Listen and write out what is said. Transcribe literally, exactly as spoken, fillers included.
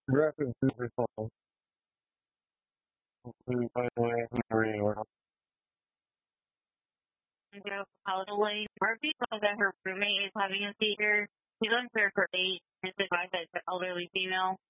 Rapid super calls. By the way, who are you? Elderly. Murphy says that her roommate is having a seizure. She's unsure for eight. It's advised that it's an elderly female.